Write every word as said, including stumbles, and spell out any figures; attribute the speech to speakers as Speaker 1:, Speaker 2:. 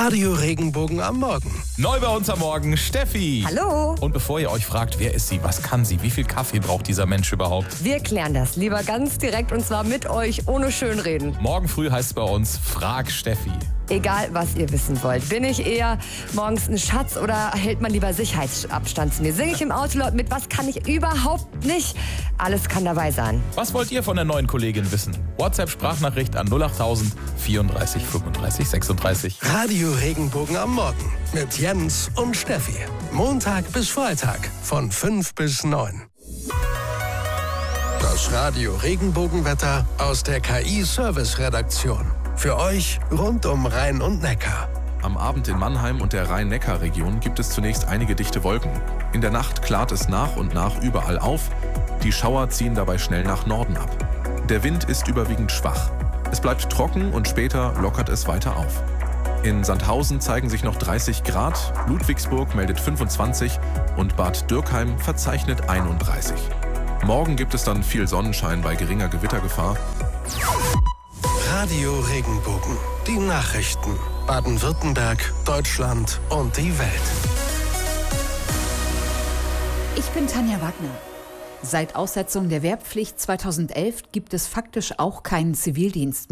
Speaker 1: Radio Regenbogen am Morgen.
Speaker 2: Neu bei uns am Morgen, Steffi.
Speaker 3: Hallo.
Speaker 2: Und bevor ihr euch fragt, wer ist sie, was kann sie, wie viel Kaffee braucht dieser Mensch überhaupt?
Speaker 3: Wir klären das lieber ganz direkt und zwar mit euch, ohne Schönreden.
Speaker 2: Morgen früh heißt es bei uns, frag Steffi.
Speaker 3: Egal, was ihr wissen wollt. Bin ich eher morgens ein Schatz oder hält man lieber Sicherheitsabstand zu mir? Singe ich im Auto laut mit? Was kann ich überhaupt nicht? Alles kann dabei sein.
Speaker 2: Was wollt ihr von der neuen Kollegin wissen? WhatsApp-Sprachnachricht an null acht tausend vierunddreißig fünfunddreißig sechsunddreißig.
Speaker 1: Radio Regenbogen am Morgen mit Jens und Steffi. Montag bis Freitag von fünf bis neun. Das Radio Regenbogenwetter aus der K I-Service-Redaktion. Für euch rund um Rhein und Neckar.
Speaker 4: Am Abend in Mannheim und der Rhein-Neckar-Region gibt es zunächst einige dichte Wolken. In der Nacht klart es nach und nach überall auf. Die Schauer ziehen dabei schnell nach Norden ab. Der Wind ist überwiegend schwach. Es bleibt trocken und später lockert es weiter auf. In Sandhausen zeigen sich noch dreißig Grad, Ludwigsburg meldet fünfundzwanzig und Bad Dürkheim verzeichnet einunddreißig. Morgen gibt es dann viel Sonnenschein bei geringer Gewittergefahr.
Speaker 1: Radio Regenbogen. Die Nachrichten. Baden-Württemberg, Deutschland und die Welt.
Speaker 5: Ich bin Tanja Wagner. Seit Aussetzung der Wehrpflicht zweitausendelf gibt es faktisch auch keinen Zivildienst mehr.